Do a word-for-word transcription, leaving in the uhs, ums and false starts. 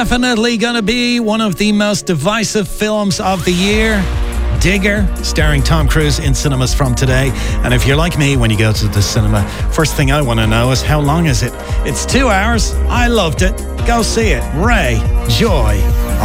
Definitely going to be one of the most divisive films of the year. Digger, starring Tom Cruise in cinemas from today. And if you're like me, when you go to the cinema, first thing I want to know is how long is it? It's two hours. I loved it. Go see it. Ray, Joy.